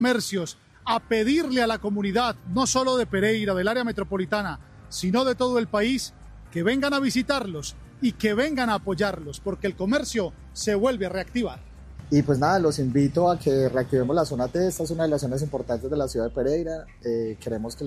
comercios, a pedirle a la comunidad, no solo de Pereira, del área metropolitana, sino de todo el país, que vengan a visitarlos y que vengan a apoyarlos, porque el comercio se vuelve a reactivar. Y pues nada, los invito a que reactivemos la zona T. Esta es una de las zonas importantes de la ciudad de Pereira. Queremos que